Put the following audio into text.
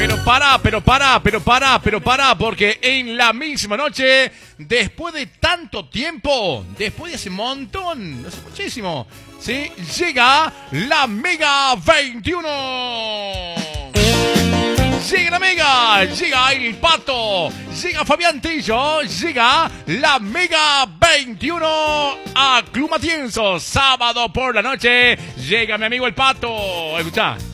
Pero para, porque en la misma noche, después de tanto tiempo, después de hace un montón, no sé, muchísimo, ¿sí? Llega la Mega 21. Llega la Mega, llega el Pato, llega Fabián Tillo, llega la Mega 21 a Club Matienzo, sábado por la noche. Llega mi amigo el Pato. Escuchá.